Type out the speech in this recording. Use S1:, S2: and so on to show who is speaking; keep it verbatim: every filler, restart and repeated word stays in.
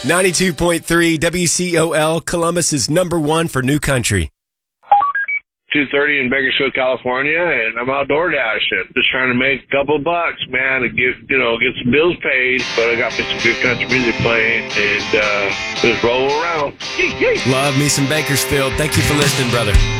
S1: ninety-two point three W C O L, Columbus is number one for new country.
S2: two thirty in Bakersfield, California, and I'm outdoor dashing. Just trying to make a couple bucks, man, and get, you know, get some bills paid. But I got me some good country music playing, and uh, just roll around.
S1: Love me some Bakersfield. Thank you for listening, brother.